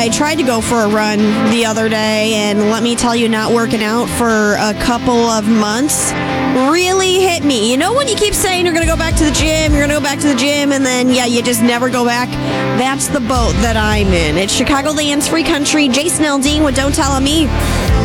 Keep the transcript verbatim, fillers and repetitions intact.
I tried to go for a run the other day, and let me tell you, not working out for a couple of months really hit me. You know when you keep saying you're going to go back to the gym, you're going to go back to the gym, and then, yeah, you just never go back? That's the boat that I'm in. It's Chicagoland's Free Country. Jason Aldean with Don't Tell On Me.